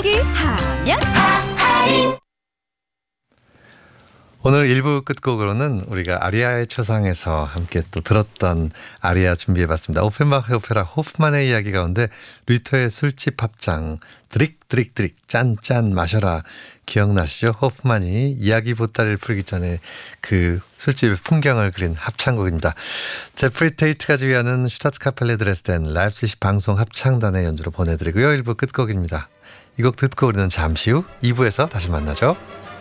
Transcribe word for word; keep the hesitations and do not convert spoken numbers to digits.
끝곡이 하면 오늘 일 부 끝곡으로는 우리가 아리아의 초상에서 함께 또 들었던 아리아 준비해봤습니다. 오펜바흐 오페라 호프만의 이야기 가운데 리터의 술집 합창 드릭 드릭 드릭 짠짠 마셔라 기억나시죠? 호프만이 이야기 보따리를 풀기 전에 그 술집의 풍경을 그린 합창곡입니다. 제프리 테이트가 지휘하는 슈타트카펠레 드레스덴 라이프치히 방송 합창단의 연주로 보내드리고요. 일 부 끝곡입니다. 이 곡 듣고 우리는 잠시 후 이 부에서 다시 만나죠.